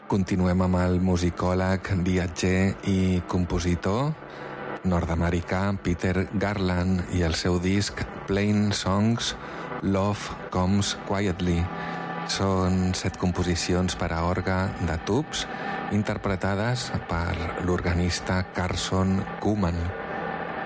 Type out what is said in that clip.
Continuem amb el musicòleg, viatger i compositor nord-americà Peter Garland i el seu disc Plain Songs, Love Comes Quietly. Són 7 composicions per a orgue de tubs interpretades per l'organista Carson Kuhlman.